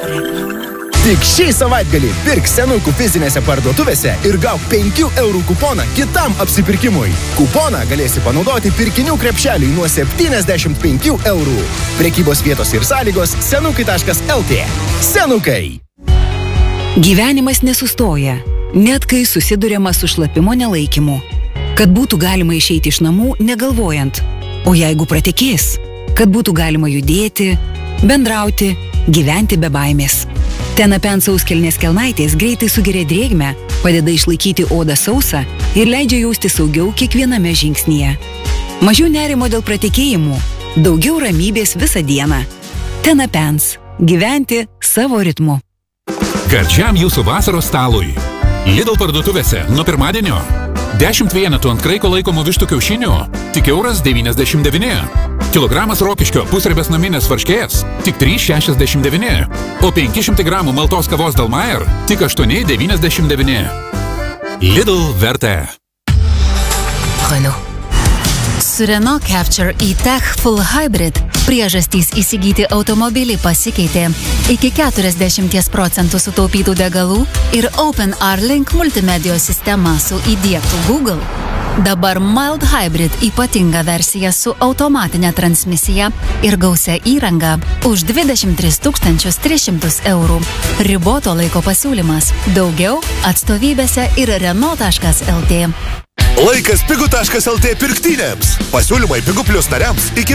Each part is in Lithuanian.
Tik šį savaitgalį pirk senukų fizinėse parduotuvėse ir gauk 5 eurų kuponą kitam apsipirkimui. Kuponą galėsi panaudoti pirkinių krepšeliui nuo 75 eurų. Prekybos vietos ir sąlygos senukai.lt. Senukai. Gyvenimas nesustoja, net kai susiduriama su šlapimo nelaikymu. Kad būtų galima išeiti iš namų negalvojant. O jeigu pratekės, kad būtų galima judėti, bendrauti, gyventi be baimės. Tenapens sauskelnės kelnaitės greitai sugeria drėgmę, padeda išlaikyti odą sausą ir leidžia jausti saugiau kiekviename žingsnyje. Mažiau nerimo dėl pratekėjimų, daugiau ramybės visą dieną. Tenapens. Gyventi savo ritmu. Gardžiam jūsų vasaros stalui. Lidl parduotuvėse nuo pirmadienio 10 vienetų ant kraiko laikomų vištų kiaušinių tik €1,99. Kilogramas rokiškio pusribės naminės varškės tik 3,69. O 500 gramų maltos kavos Dalmayer tik 8,99. Lidl vertė. Renault. Su Renault Capture e-Tech Full Hybrid priežastys įsigyti automobilį pasikeitė. Iki 40% sutaupytų degalų ir OpenR Link multimedijos sistema su įdiegtų Google. Dabar Mild Hybrid ypatinga versija su automatinė transmisija ir gausia įranga už 23 300 eurų. Riboto laiko pasiūlymas. Daugiau atstovybėse ir Renault.lt. Laikas pigu.lt pirktynėms. Pasiūlymai Pigu Plus nariams iki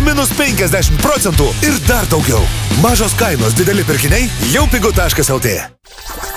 -50% ir dar daugiau. Mažos kainos, dideli pirkiniai jau pigu.lt.